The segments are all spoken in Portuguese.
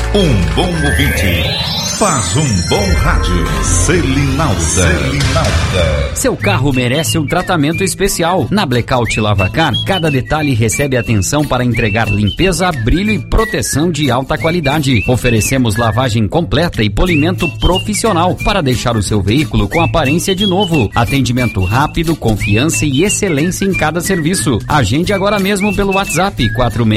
Um bom ouvinte faz um bom rádio. Selinalda. Seu carro merece um tratamento especial. Na Blackout Lavacar, cada detalhe recebe atenção para entregar limpeza, brilho e proteção de alta qualidade. Oferecemos lavagem completa e polimento profissional para deixar o seu veículo com aparência de novo. Atendimento rápido, confiança e excelência em cada serviço. Agende agora mesmo pelo WhatsApp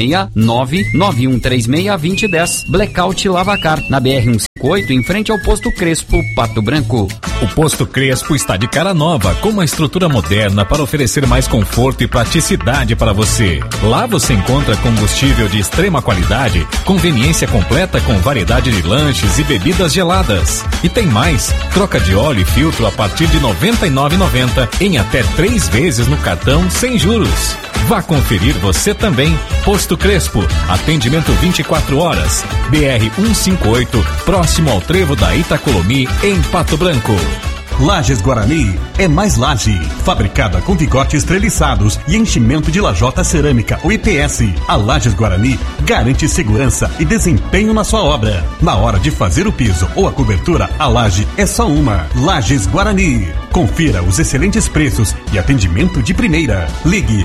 469-9136-2010. Blackout Lavacar, na BR-158, em frente ao Posto Crespo, Pato Branco. O Posto Crespo está de cara nova, com uma estrutura moderna para oferecer mais conforto e praticidade para você. Lá você encontra combustível de extrema qualidade, conveniência completa com variedade de lanches e bebidas geladas. E tem mais, troca de óleo e filtro a partir de R$ 99,90 em até 3 vezes no cartão sem juros. Vá conferir você também. Posto Crespo, atendimento 24 horas. BR-158, próximo ao trevo da Itacolomi, em Pato Branco. Lajes Guarani é mais laje, fabricada com vigotes treliçados e enchimento de lajota cerâmica, o EPS. A Lajes Guarani garante segurança e desempenho na sua obra. Na hora de fazer o piso ou a cobertura, a laje é só uma. Lajes Guarani. Confira os excelentes preços e atendimento de primeira. Ligue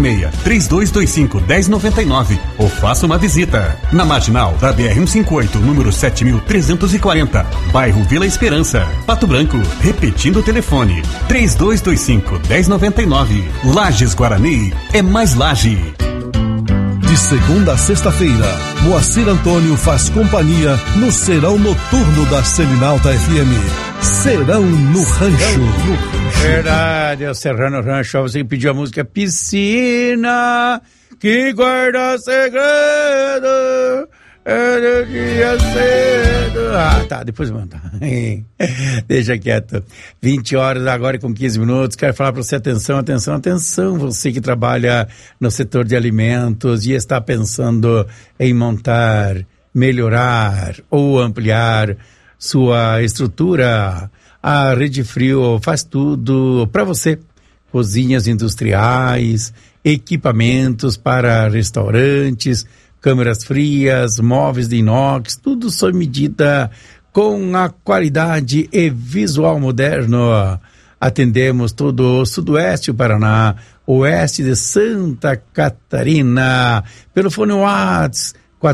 46-3225-1099 ou faça uma visita. Na marginal da BR-158, número 7340, bairro Vila Esperança, Pato Branco. Repetindo o telefone, 3225-1099. Lajes Guarani é mais laje. De segunda a sexta-feira, Moacir Antônio faz companhia no Serão Noturno da Selinalta FM. Serão no Rancho. Verdade, é o Serão no Rancho. Você pediu a música Piscina, que guarda segredo. É dia cedo. Ah, tá, depois manda. Deixa quieto. 20 horas agora com 15 minutos. Quero falar para você, atenção. Você que trabalha no setor de alimentos e está pensando em montar, melhorar ou ampliar sua estrutura. A Rede Frio faz tudo para você. Cozinhas industriais, equipamentos para restaurantes, câmeras frias, móveis de inox, tudo sob medida, com a qualidade e visual moderno. Atendemos todo o sudoeste do Paraná, oeste de Santa Catarina, pelo fone WhatsApp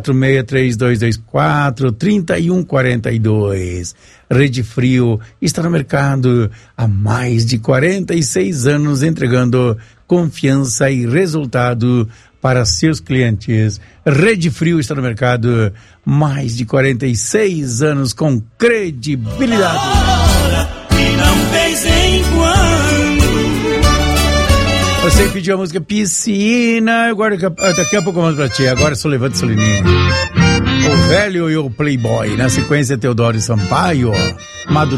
463224-3142. Rede Frio está no mercado há mais de 46 anos, entregando confiança e resultado para seus clientes. Rede Frio está no mercado mais de 46 anos com credibilidade. E não vez em quando. Você pediu a música Piscina, agora daqui a pouco vamos pra ti. Agora só levante Solinino. O Velho e o Playboy. Na sequência, Teodoro Sampaio, Maduro.